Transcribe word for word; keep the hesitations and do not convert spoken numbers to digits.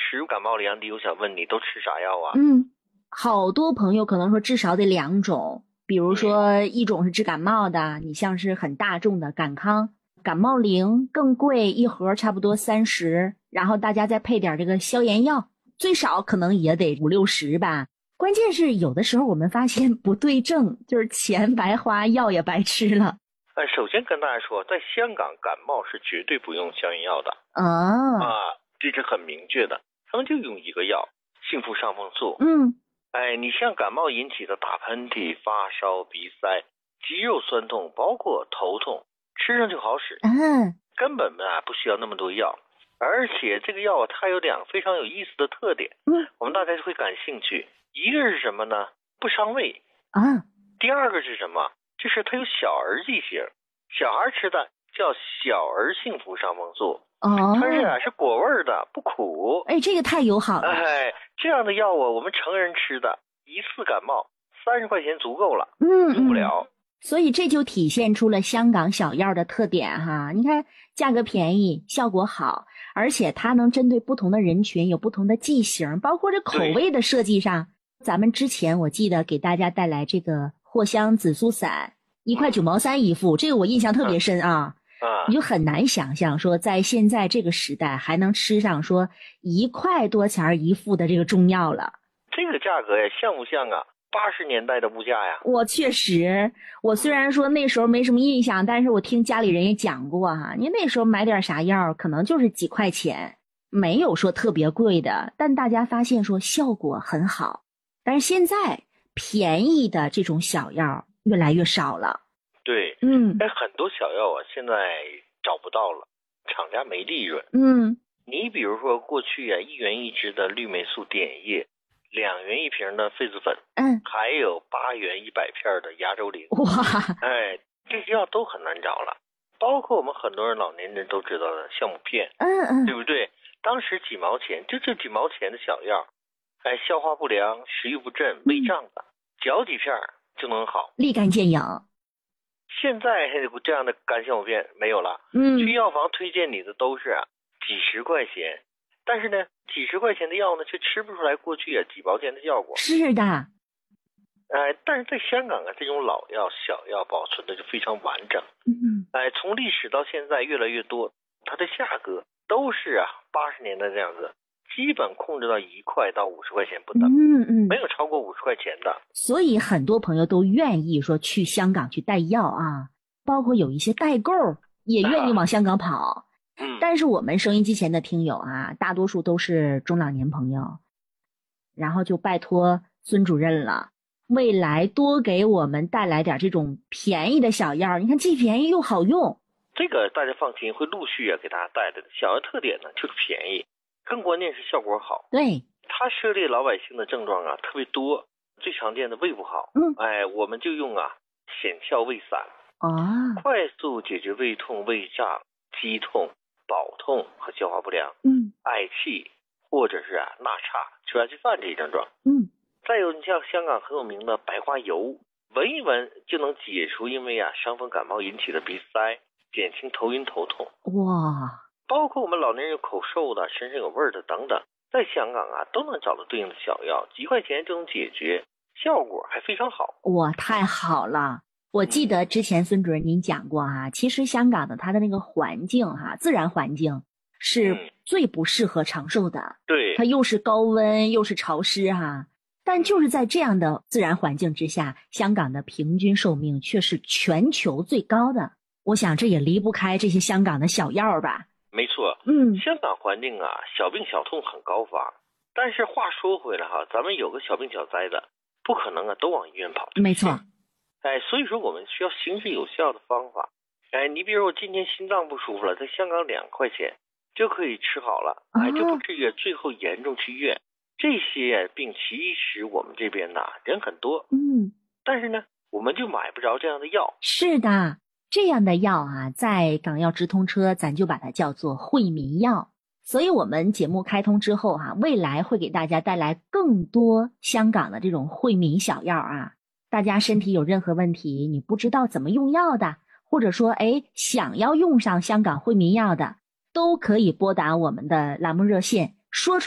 时感冒了，杨迪，我想问你都吃啥药啊？ 嗯，好多朋友可能说至少得两种，比如说一种是治感冒的，你像是很大众的感康、感冒灵更贵，一盒差不多三十，然后大家再配点这个消炎药，最少可能也得五六十吧。关键是有的时候我们发现不对症，就是钱白花，药也白吃了。 呃，首先跟大家说，在香港感冒是绝对不用消炎药的啊， 啊，这是很明确的，他们就用一个药，幸福上风素。 嗯， 哎，你像感冒引起的打喷嚏、发烧、鼻塞、肌肉酸痛，包括头痛，吃上就好使， 嗯， 根本啊不需要那么多药。而且这个药它有两个非常有意思的特点， 嗯， 我们大家就会感兴趣。一个是什么呢？不伤胃啊。 第二个是什么？就是它有小儿剂型，小孩吃的叫小儿幸福上风素。 哦， 它是啊是果味的，不苦。 哎，这个太友好了。 哎，这样的药啊，我们成人吃的，一次感冒三十块钱足够了， 嗯， 用不了。 嗯，所以这就体现出了香港小药的特点哈。你看，价格便宜，效果好，而且它能针对不同的人群有不同的剂型，包括这口味的设计上。咱们之前我记得给大家带来这个藿香紫苏散，一块九毛三一副，这个我印象特别深啊。 啊， 你就很难想象说在现在这个时代还能吃上说一块多钱一副的这个中药了。 这个价格呀，像不像啊？八十年代的物价呀。 我确实，我虽然说那时候没什么印象，但是我听家里人也讲过哈，你那时候买点啥药，可能就是几块钱，没有说特别贵的，但大家发现说效果很好。但是现在便宜的这种小药越来越少了。 对， 嗯， 哎，很多小药啊，现在找不到了，厂家没利润。 嗯， 你比如说过去啊，一元一支的氯霉素碘液，两元一瓶的痱子粉， 嗯， 还有八元一百片的牙周灵。 哇， 哎，这些药都很难找了。包括我们很多人老年人都知道的酵母片， 嗯嗯， 对不对？当时几毛钱，就这几毛钱的小药。哎，消化不良、食欲不振、胃胀的，嚼几片就能好， 立竿见影。 现在这样的干酵母片没有了， 嗯， 去药房推荐你的都是啊几十块钱，但是呢，几十块钱的药呢，却吃不出来过去啊几毛钱的效果。 是的。 哎，但是在香港啊，这种老药、小药保存的就非常完整。 嗯， 哎，从历史到现在越来越多，它的价格都是啊八十年代这样子。基本控制到一块到五十块钱不等， 嗯嗯， 没有超过五十块钱的。 所以很多朋友都愿意说去香港去带药啊，包括有一些代购也愿意往香港跑。 嗯， 但是我们收音机前的听友啊，大多数都是中老年朋友，然后就拜托孙主任了，未来多给我们带来点这种便宜的小药，你看既便宜又好用。 这个大家放心，会陆续啊给大家带的。小药特点呢就是便宜。更关键是效果好， 对， 它涉猎老百姓的症状啊特别多，最常见的胃不好， 嗯， 哎，我们就用啊显窍胃散， 啊， 快速解决胃痛、胃胀、肌痛、饱痛和消化不良， 嗯， 嗳气或者是啊纳差、吃不下去饭这些症状， 嗯， 再有你像香港很有名的白花油，闻一闻就能解除因为啊伤风感冒引起的鼻塞，减轻头晕头痛， 哇。 包括我们老年人有口臭的、身上有味儿的等等，在香港啊都能找到对应的小药，几块钱就能解决，效果还非常好。 哇，太好了！我记得之前孙主任您讲过哈、啊，其实香港的它的那个环境哈、啊，自然环境是最不适合长寿的。 对、嗯， 它又是高温又是潮湿哈、啊，但就是在这样的自然环境之下，香港的平均寿命却是全球最高的。我想这也离不开这些香港的小药吧。 没错， 嗯， 香港环境啊，小病小痛很高发。但是话说回来哈，咱们有个小病小灾的，不可能啊都往医院跑。 没错。 哎，所以说我们需要行之有效的方法。哎，你比如我今天心脏不舒服了，在香港两块钱就可以吃好了，哎，就不至于最后严重去医院。这些病其实我们这边呢人很多， 嗯， 但是呢我们就买不着这样的药。 是的。这样的药啊，在港药直通车咱就把它叫做惠民药。所以我们节目开通之后啊，未来会给大家带来更多香港的这种惠民小药啊。大家身体有任何问题，你不知道怎么用药的，或者说哎想要用上香港惠民药的，都可以拨打我们的栏目热线说出